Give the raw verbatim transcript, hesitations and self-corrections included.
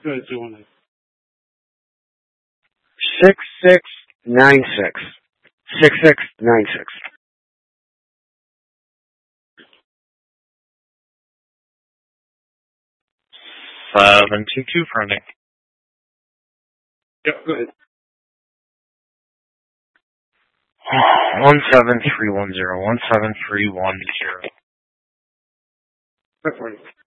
Go ahead, two one nine. Six six nine six. Six six nine six. Seven two two fronting. Yep, go ahead. One seven three one zero. One seven three one zero. That's right.